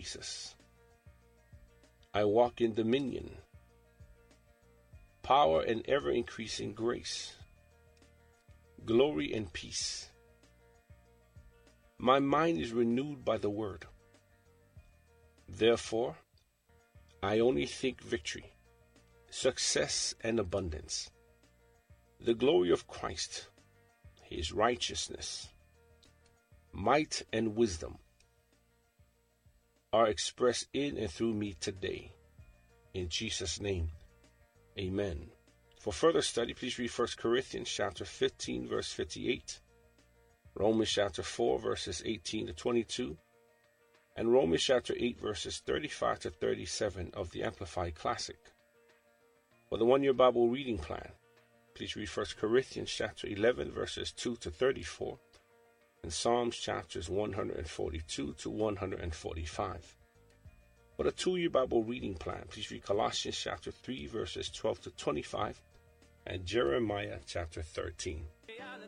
Jesus. I walk in dominion, power, and ever-increasing grace, glory and peace. My mind is renewed by the word. Therefore, I only think victory, success, and abundance. The glory of Christ, his righteousness, might, and wisdom are expressed in and through me today. In Jesus' name, amen. For further study, please read 1 Corinthians chapter 15, verse 58, Romans chapter 4, verses 18 to 22, and Romans chapter 8, verses 35 to 37 of the Amplified Classic. For the one-year Bible reading plan, please read 1 Corinthians chapter 11, verses 2 to 34, and Psalms chapters 142 to 145. For the 2-year Bible reading plan, please read Colossians chapter 3, verses 12 to 25, and Jeremiah chapter 13.